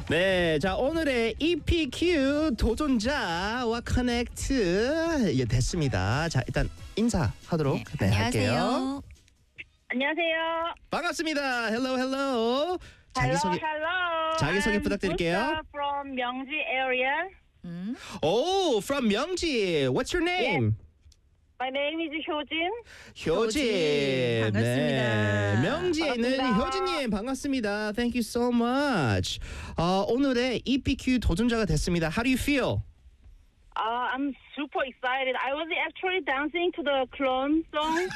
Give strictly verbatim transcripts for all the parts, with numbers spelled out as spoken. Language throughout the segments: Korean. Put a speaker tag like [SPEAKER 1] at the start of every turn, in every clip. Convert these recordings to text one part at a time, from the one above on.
[SPEAKER 1] 네, 자 오늘의 이피큐 도전자와 커넥트 예, 됐습니다. 자 일단 인사하도록 네, 네, 할게요.
[SPEAKER 2] 안녕하세요.
[SPEAKER 3] 안녕하세요.
[SPEAKER 1] 반갑습니다. 헬로 헬로.
[SPEAKER 3] Hello,
[SPEAKER 1] 자기소개
[SPEAKER 3] hello.
[SPEAKER 1] 자기소개
[SPEAKER 3] I'm
[SPEAKER 1] 부탁드릴게요.
[SPEAKER 3] Busta from 명지 area.
[SPEAKER 2] 음.
[SPEAKER 1] Oh, from 명지. What's your name?
[SPEAKER 3] My name is 효진.
[SPEAKER 1] 효진.
[SPEAKER 2] 효진. 반갑습니다.
[SPEAKER 1] 네, 명지에 있는
[SPEAKER 3] 반갑습니다.
[SPEAKER 1] 효진님 반갑습니다. Thank you so much. 어, 오늘의 이피큐 도전자가 됐습니다. How do you feel?
[SPEAKER 3] Uh, I'm super excited. I was actually dancing to the clone song.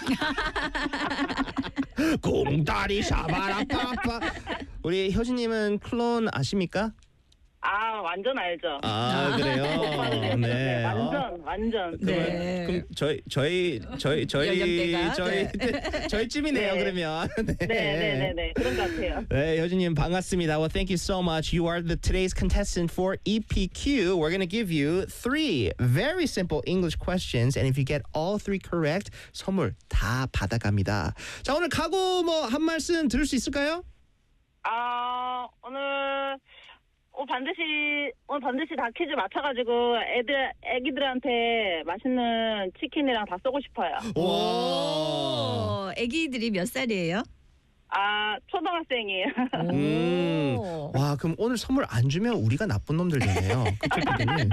[SPEAKER 1] 공다리 샤바라빠빠. 우리 효진님은 클론 아십니까?
[SPEAKER 3] 아, 완전 알죠.
[SPEAKER 1] 아 그래요.
[SPEAKER 3] 네,
[SPEAKER 1] 네.
[SPEAKER 3] 완전, 완전.
[SPEAKER 1] 그러면
[SPEAKER 2] 네.
[SPEAKER 1] 그럼 저희 저희 저희 저희
[SPEAKER 2] 연령대가,
[SPEAKER 1] 저희 저희 쯤이네요.
[SPEAKER 3] 네.
[SPEAKER 1] 그러면. 네.
[SPEAKER 3] 네, 네, 네, 네. 그런 것 같아요.
[SPEAKER 1] 네, 효진님 반갑습니다. Well, thank you so much. You are the today's contestant for E P Q. We're going to give you three very simple English questions, and if you get all three correct, 선물 다 받아갑니다. 자, 오늘 각오 뭐 한 말씀 들을 수 있을까요?
[SPEAKER 3] 아, 오늘 오늘 반드시 오늘 반드시 다 퀴즈 맞춰가지고 애들 애기들한테 맛있는 치킨이랑 다 쏘고 싶어요.
[SPEAKER 2] 오, 아기들이 몇 살이에요?
[SPEAKER 3] 아, 초등학생이에요.
[SPEAKER 1] 음.
[SPEAKER 2] 오.
[SPEAKER 1] 와, 그럼 오늘 선물 안 주면 우리가 나쁜 놈들 되네요. 그쵸, 교수님?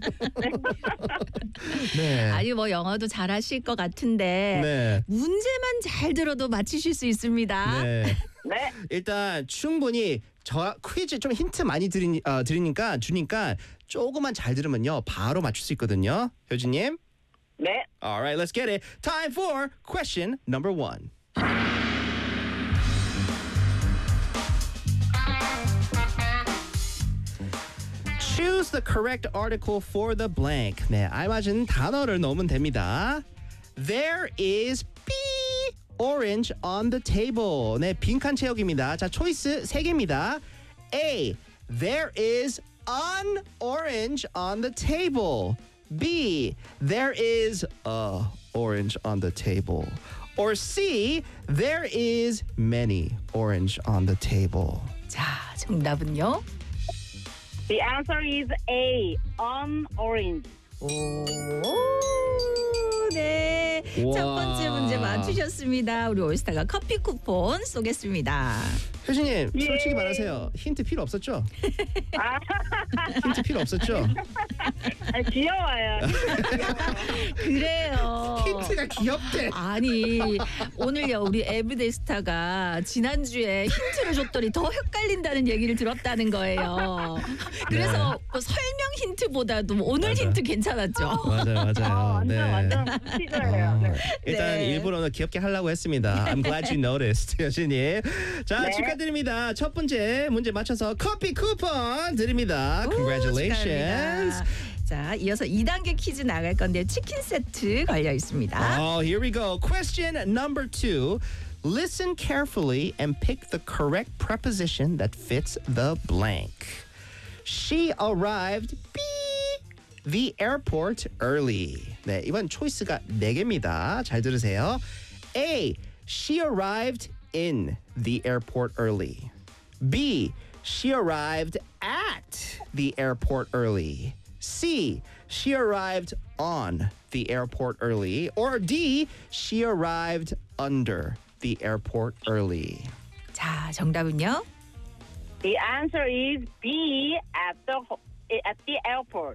[SPEAKER 1] 네.
[SPEAKER 2] 아니 뭐 영어도 잘하실 것 같은데
[SPEAKER 1] 네.
[SPEAKER 2] 문제만 잘 들어도 맞히실 수 있습니다.
[SPEAKER 1] 네.
[SPEAKER 3] 네.
[SPEAKER 1] 일단 충분히 저 퀴즈 좀 힌트 많이 드리, 어, 드리니까 주니까 조금만 잘 들으면요 바로 맞출 수 있거든요. 효진님.
[SPEAKER 3] 네.
[SPEAKER 1] Alright, let's get it. Time for question number one. Choose the correct article for the blank. 네, 알맞은 단어를 넣으면 됩니다. There is B orange on the table. 네, 빈칸 채우기입니다. 자, 초이스 세 개입니다. A. There is an orange on the table. B. There is a orange on the table. Or C. There is many orange on the table.
[SPEAKER 2] 자, 정답은요?
[SPEAKER 3] The answer is A. On orange.
[SPEAKER 2] 오, 네.
[SPEAKER 1] 우와.
[SPEAKER 2] 첫 번째 문제 맞추셨습니다. 우리 올스타가 커피 쿠폰 쏘겠습니다.
[SPEAKER 1] 효진님,
[SPEAKER 3] 예.
[SPEAKER 1] 솔직히 말하세요. 힌트 필요 없었죠?
[SPEAKER 3] 아,
[SPEAKER 1] 힌트 필요 없었죠?
[SPEAKER 3] 아, 귀여워요.
[SPEAKER 2] 그래요.
[SPEAKER 1] 힌트가 귀엽대.
[SPEAKER 2] 아니 오늘요 우리 에브데이 스타가 지난주에 힌트를 줬더니 더 헷갈린다는 얘기를 들었다는 거예요. 그래서 뭐 설명 힌트보다도 오늘
[SPEAKER 1] 맞아.
[SPEAKER 2] 힌트 괜찮았죠.
[SPEAKER 1] 맞아요,
[SPEAKER 3] 아,
[SPEAKER 1] 맞아요.
[SPEAKER 3] 완전, 완전 퀴즈예요. 네.
[SPEAKER 1] 일단
[SPEAKER 2] 네.
[SPEAKER 1] 일부러 귀엽게 하려고 했습니다. I'm glad you noticed, 효진님. 자,
[SPEAKER 3] 네.
[SPEAKER 1] 축하드립니다. 첫 번째 문제 맞춰서 커피 쿠폰 드립니다.
[SPEAKER 2] 오,
[SPEAKER 1] Congratulations.
[SPEAKER 2] 축하합니다. 자, 이어서 이 단계 퀴즈 나갈 건데 치킨 세트 걸려 있습니다.
[SPEAKER 1] Oh, here we go. Question number two. Listen carefully and pick the correct preposition that fits the blank. She arrived beep, the airport early. 네, 이번 초이스가 네 개입니다. 잘 들으세요. A. She arrived in the airport early. B. She arrived at the airport early. C. She arrived on the airport early. Or D. She arrived under the airport early.
[SPEAKER 2] 자, 정답은요?
[SPEAKER 3] The answer is B. At the ho- at the airport.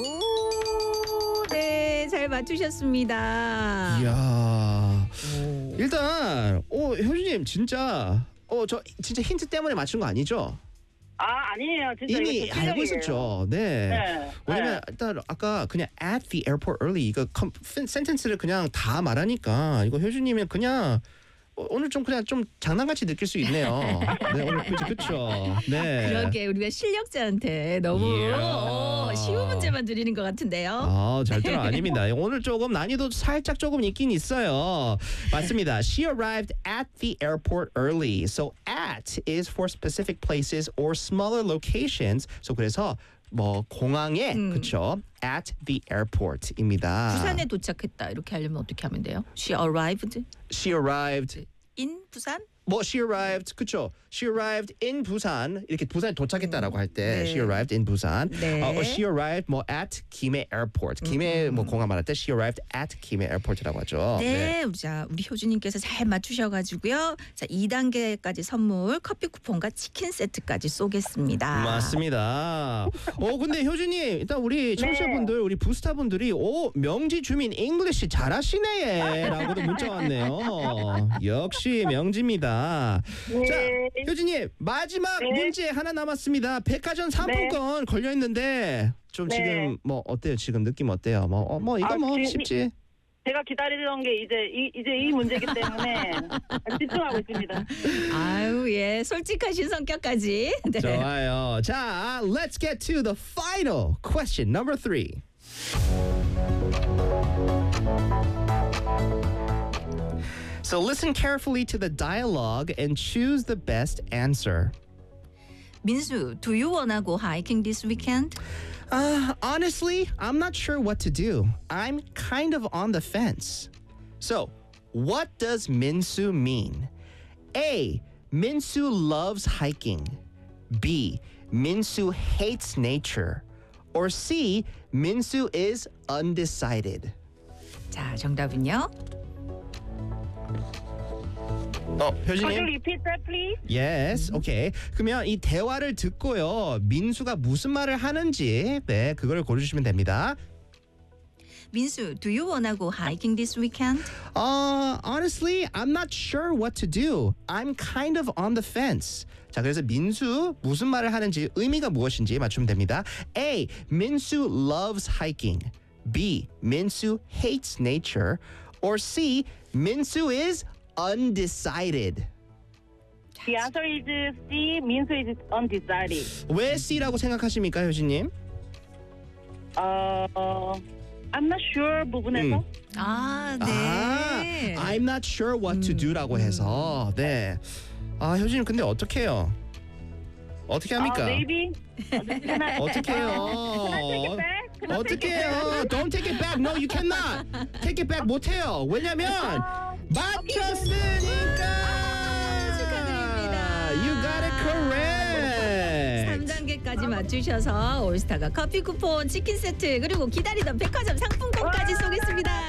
[SPEAKER 2] 오, 네, 잘 맞추셨습니다.
[SPEAKER 1] 이야.
[SPEAKER 2] 오.
[SPEAKER 1] 일단 어 효진님 진짜 어 저 진짜 힌트 때문에 맞춘 거 아니죠?
[SPEAKER 3] 아, 아니에요. 진짜
[SPEAKER 1] 이미
[SPEAKER 3] 이거 제
[SPEAKER 1] 알고
[SPEAKER 3] 실력이에요.
[SPEAKER 1] 있었죠. 네.
[SPEAKER 3] 네.
[SPEAKER 1] 왜냐면
[SPEAKER 3] 네.
[SPEAKER 1] 일단 아까 그냥 at the airport early 이거 컴, 센텐스를 그냥 다 말하니까 이거 효준님이 그냥 어, 오늘 좀 그냥 좀 장난같이 느낄 수 있네요. 네 오늘 그죠 그렇죠. 네.
[SPEAKER 2] 그러게 우리가 실력자한테 너무
[SPEAKER 1] 이야.
[SPEAKER 2] 어, 쉬운 문제만 드리는 것 같은데요.
[SPEAKER 1] 아, 절대로 아닙니다. 오늘 조금 난이도 살짝 조금 있긴 있어요. 맞습니다. She arrived at the airport early. So at is for specific places or smaller locations. So 그래서 뭐 공항에
[SPEAKER 2] 음.
[SPEAKER 1] 그렇죠. At the airport입니다.
[SPEAKER 2] 부산에 도착했다 이렇게 하려면 어떻게 하면 돼요? She arrived
[SPEAKER 1] She arrived
[SPEAKER 2] in 부산?
[SPEAKER 1] 뭐 she arrived 그쵸? She arrived in 부산 이렇게 부산에 도착했다라고 할 때
[SPEAKER 2] 네.
[SPEAKER 1] she arrived in 부산.
[SPEAKER 2] 네.
[SPEAKER 1] 어, she arrived 뭐 at 김해 airport. 김해 뭐 공항 말할 때 she arrived at 김해 airport이라고 하죠.
[SPEAKER 2] 네, 우리 자 우리 효주님께서 잘 맞추셔가지고요. 자 이 단계까지 선물 커피 쿠폰과 치킨 세트까지 쏘겠습니다.
[SPEAKER 1] 맞습니다. 어 근데 효준님 일단 우리 청취자분들 우리 부스타분들이 오 명지 주민 잉글리시 잘하시네라고도 문자 왔네요. 역시 명지입니다. 자
[SPEAKER 3] 네.
[SPEAKER 1] 효준님 마지막
[SPEAKER 3] 네.
[SPEAKER 1] 문제 하나 남았습니다. 백화점 상품권 걸려 있는데 좀
[SPEAKER 3] 네.
[SPEAKER 1] 지금 뭐 어때요? 지금 느낌 어때요? 뭐, 어, 뭐 이거
[SPEAKER 3] 아,
[SPEAKER 1] 뭐
[SPEAKER 3] 지금
[SPEAKER 1] 쉽지.
[SPEAKER 3] 제가 기다리던 게 이제 이, 이제 이 문제이기 때문에 집중하고 있습니다.
[SPEAKER 2] 아유 예, 솔직하신 성격까지. 네.
[SPEAKER 1] 좋아요. 자, let's get to the final question number three. So listen carefully to the dialogue and choose the best answer.
[SPEAKER 2] 민수, do you wanna go hiking this weekend?
[SPEAKER 1] Uh, honestly, I'm not sure what to do. I'm kind of on the fence. So, what does Minsu mean? A. Minsu loves hiking. B. Minsu hates nature. Or C. Minsu is undecided.
[SPEAKER 2] 자, 정답은요?
[SPEAKER 1] 어,
[SPEAKER 3] Could you
[SPEAKER 1] 효진님.
[SPEAKER 3] repeat that, please?
[SPEAKER 1] Yes, okay. 그러면 이 대화를 듣고요, 민수가 무슨 말을 하는지, 네, 그걸 고르시면 됩니다.
[SPEAKER 2] 민수, do you wanna go hiking this weekend?
[SPEAKER 1] Uh, honestly, I'm not sure what to do. I'm kind of on the fence. 자, 그래서 민수 무슨 말을 하는지 의미가 무엇인지 맞추면 됩니다. A. 민수 loves hiking. B. 민수 hates nature. Or C. 민수 is undecided.
[SPEAKER 3] The answer is C. 민수 is undecided.
[SPEAKER 1] 왜 C라고 생각하십니까, 효진님?
[SPEAKER 3] 어, I'm not sure 부분에서
[SPEAKER 1] 음.
[SPEAKER 2] 아,
[SPEAKER 1] 아,
[SPEAKER 2] 네.
[SPEAKER 1] I'm not sure what to do라고 해서 네. 아, 효진님 근데 어떻게 해요? 어떻게 합니까?
[SPEAKER 3] 아, maybe. Can I-
[SPEAKER 1] 어떻게 해요?
[SPEAKER 3] Can I take it back? Can I
[SPEAKER 1] 어떻게
[SPEAKER 3] take it back?
[SPEAKER 1] 해요? Don't take it back. No, you cannot. Take it back 못 해요. 왜냐면
[SPEAKER 3] 아,
[SPEAKER 1] 맞췄으니까.
[SPEAKER 2] 축하드립니다.
[SPEAKER 1] You got it correct.
[SPEAKER 2] 삼 단계까지 맞추셔서 올스타가 커피 쿠폰, 치킨 세트 그리고 기다리던 백화점 상품권까지 쏘겠습니다.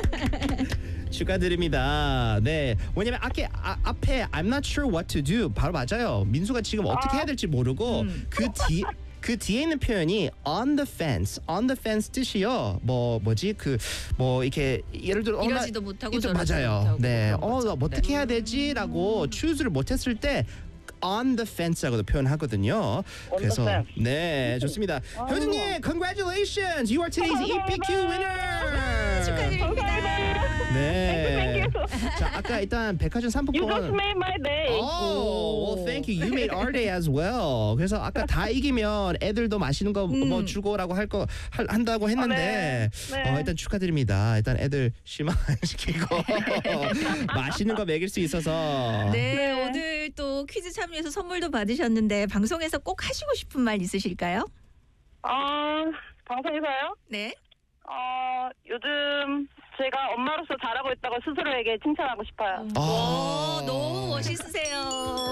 [SPEAKER 1] 축하드립니다. 네, 왜냐면 앞에 아, 앞에 I'm not sure what to do 바로 맞아요. 민수가 지금 어떻게 해야 될지 모르고
[SPEAKER 2] 음.
[SPEAKER 1] 그 뒤. 그 뒤에 있는 표현이 on the fence, on the fence 뜻이요. 뭐 뭐지 그 뭐 이렇게 예를 들어 어, 나-
[SPEAKER 2] 이러지도 못하고
[SPEAKER 1] 이도
[SPEAKER 2] 저러지도
[SPEAKER 1] 맞아요.
[SPEAKER 2] 못하고
[SPEAKER 1] 네,
[SPEAKER 2] 그런
[SPEAKER 1] 어
[SPEAKER 2] 거죠.
[SPEAKER 1] 나 어떻게
[SPEAKER 2] 네.
[SPEAKER 1] 해야 되지라고 추스를 못했을 때 on the fence라고도 표현하거든요. 그래서
[SPEAKER 3] the
[SPEAKER 1] 네 좋습니다. 효진님, congratulations, you are today's 이피큐 winner.
[SPEAKER 2] 축하드립니다.
[SPEAKER 1] 네. 자 아까 일단 백화점
[SPEAKER 3] You just
[SPEAKER 1] 상품권.
[SPEAKER 3] made my day.
[SPEAKER 1] Oh, well, thank you. You made our day as well. 그래서 아까 다 이기면 애들도 맛있는 거 뭐
[SPEAKER 2] 음.
[SPEAKER 1] 주고라고 할 거 한다고 했는데
[SPEAKER 3] 네. 네.
[SPEAKER 1] 어, 일단 축하드립니다. 일단 애들 실망 안 시키고 맛있는 거 먹일 수 있어서.
[SPEAKER 2] 네,
[SPEAKER 3] 네.
[SPEAKER 2] 오늘 또 퀴즈 참여해서 선물도 받으셨는데 방송에서 꼭 하시고 싶은 말 있으실까요?
[SPEAKER 3] 어, 방송에서요?
[SPEAKER 2] 네.
[SPEAKER 3] 어, 요즘 제가 엄마로서 잘하고 있다고 스스로에게 칭찬하고 싶어요.
[SPEAKER 1] 아.
[SPEAKER 2] 오, 너무 멋있으세요.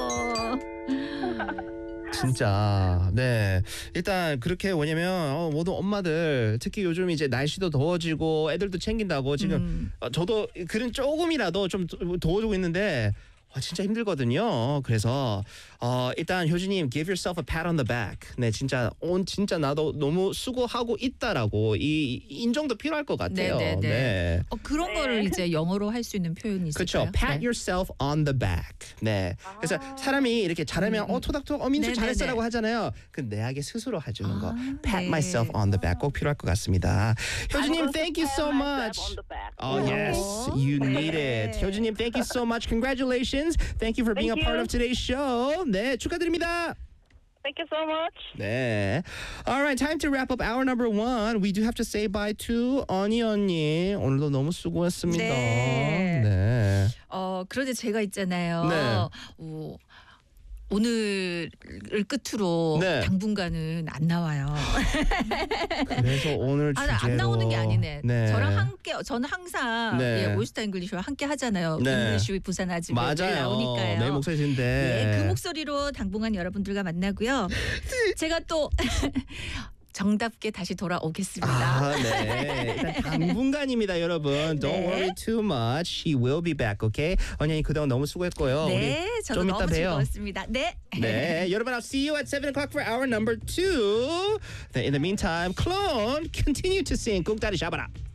[SPEAKER 1] 진짜 네 일단 그렇게 뭐냐면 어, 모든 엄마들 특히 요즘 이제 날씨도 더워지고 애들도 챙긴다고 지금
[SPEAKER 2] 음.
[SPEAKER 1] 어, 저도 글은 조금이라도 좀 더워지고 있는데 와, 진짜 힘들거든요. 그래서 어, 일단 효진님 give yourself a pat on the back. 네 진짜 온 진짜 나도 너무 수고하고 있다라고 이 인정도 필요할 것 같아요.
[SPEAKER 2] 네, 네, 네. 어, 그런
[SPEAKER 3] 네.
[SPEAKER 2] 거를 이제 영어로 할 수 있는 표현이 있을까요?
[SPEAKER 1] 그렇죠. Pat
[SPEAKER 2] 네.
[SPEAKER 1] yourself on the back. 네. 그래서
[SPEAKER 3] 아.
[SPEAKER 1] 사람이 이렇게 잘하면
[SPEAKER 2] 음,
[SPEAKER 1] 어 토닥토닥 어 민수
[SPEAKER 2] 네, 네,
[SPEAKER 1] 잘했어라고
[SPEAKER 2] 네.
[SPEAKER 1] 하잖아요. 그 내에게 스스로 해주는 거.
[SPEAKER 2] 아,
[SPEAKER 1] Pat
[SPEAKER 2] 네.
[SPEAKER 1] myself on the back 꼭 필요할 것 같습니다. 효진님,
[SPEAKER 3] I
[SPEAKER 1] thank you
[SPEAKER 3] want to
[SPEAKER 1] so
[SPEAKER 3] pat
[SPEAKER 1] much.
[SPEAKER 3] myself on the back.
[SPEAKER 1] Oh yes, you need it.
[SPEAKER 2] 네.
[SPEAKER 1] 효진님, thank you so much. Congratulations. Thank you for being
[SPEAKER 3] Thank
[SPEAKER 1] a part
[SPEAKER 3] you.
[SPEAKER 1] of today's show. 네, 축하드립니다.
[SPEAKER 3] Thank you so much.
[SPEAKER 1] 네. All right, time to wrap up hour number one. We do have to say bye to 언니 언니. 오늘도 너무 수고했습니다.
[SPEAKER 2] 네.
[SPEAKER 1] 네.
[SPEAKER 2] 어, 그런데 제가 있잖아요.
[SPEAKER 1] 네.
[SPEAKER 2] 어, 오늘을 끝으로
[SPEAKER 1] 네.
[SPEAKER 2] 당분간은 안 나와요.
[SPEAKER 1] 그래서 오늘
[SPEAKER 2] 아,
[SPEAKER 1] 주제로
[SPEAKER 2] 안 나오는 게 아니네.
[SPEAKER 1] 네.
[SPEAKER 2] 저랑 함께 저는 항상
[SPEAKER 1] 네.
[SPEAKER 2] 예, 올스타 잉글리시와 함께 하잖아요.
[SPEAKER 1] 네.
[SPEAKER 2] 잉글리시 위 부산 아직
[SPEAKER 1] 맞아요.
[SPEAKER 2] 나오니까요.
[SPEAKER 1] 매일 목소리신데.
[SPEAKER 2] 예, 그 목소리로 당분간 여러분들과 만나고요. 제가 또 정답게 다시 돌아오겠습니다.
[SPEAKER 1] 아, 네. 일단 당분간입니다, 여러분. Don't
[SPEAKER 2] 네.
[SPEAKER 1] worry too much. She will be back, okay? 언니 그동안 너무 수고했고요.
[SPEAKER 2] 네,
[SPEAKER 1] 우리
[SPEAKER 2] 저도
[SPEAKER 1] 좀 이따
[SPEAKER 2] 너무
[SPEAKER 1] 봬요.
[SPEAKER 2] 즐거웠습니다. 네.
[SPEAKER 1] 네, 여러분, I'll see you at seven o'clock for hour number two. In the meantime, Clone, continue to sing. 꿍따리 샤바라.